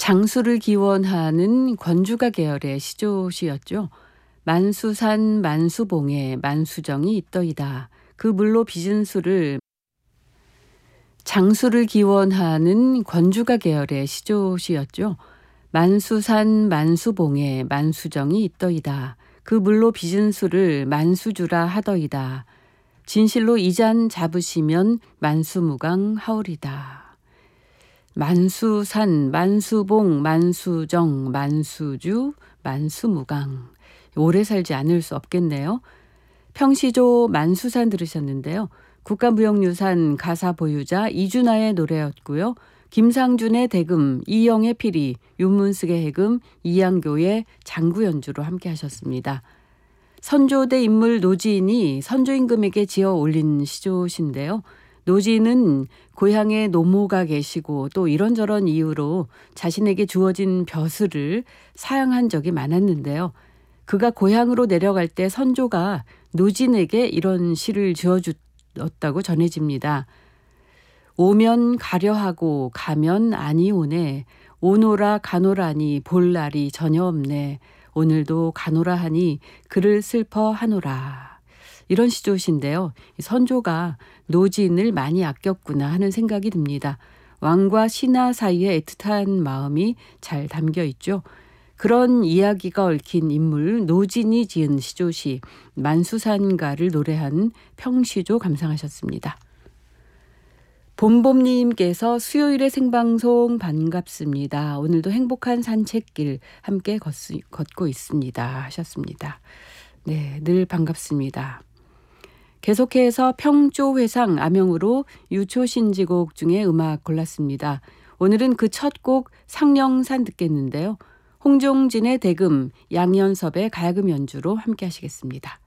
장수를 기원하는 권주가 계열의 시조시였죠. 만수산 만수봉에 만수정이 있더이다. 그 물로 빚은 수를 장수를 기원하는 권주가 계열의 시조시였죠. 만수산 만수봉에 만수정이 있더이다. 그 물로 빚은 수를 만수주라 하더이다. 진실로 이 잔 잡으시면 만수무강 하오리다. 만수산, 만수봉, 만수정, 만수주, 만수무강. 오래 살지 않을 수 없겠네요. 평시조 만수산 들으셨는데요. 국가무형유산 가사 보유자 이준하의 노래였고요. 김상준의 대금, 이영의 피리, 윤문숙의 해금, 이양교의 장구 연주로 함께 하셨습니다. 선조대 인물 노지인이 선조임금에게 지어 올린 시조신데요. 노지인은 고향에 노모가 계시고 또 이런저런 이유로 자신에게 주어진 벼슬을 사양한 적이 많았는데요. 그가 고향으로 내려갈 때 선조가 노진에게 이런 시를 지어주었다고 전해집니다. 오면 가려하고 가면 아니 오네. 오노라 가노라니 볼 날이 전혀 없네. 오늘도 가노라 하니 그를 슬퍼하노라. 이런 시조신데요. 선조가 노진을 많이 아꼈구나 하는 생각이 듭니다. 왕과 신하 사이에 애틋한 마음이 잘 담겨 있죠. 그런 이야기가 얽힌 인물 노진이 지은 시조시 만수산가를 노래한 평시조 감상하셨습니다. 봄봄님께서 수요일에 생방송 반갑습니다. 오늘도 행복한 산책길 함께 걷고 있습니다 하셨습니다. 네, 늘 반갑습니다. 계속해서 평조회상 암영으로 유초신지곡 중에 음악 골랐습니다. 오늘은 그 첫 곡 상령산 듣겠는데요. 홍종진의 대금, 양현섭의 가야금 연주로 함께 하시겠습니다.